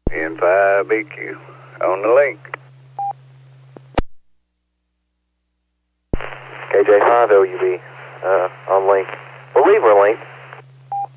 N5BQ on the link. KJ5LUB on link. Believe we're linked.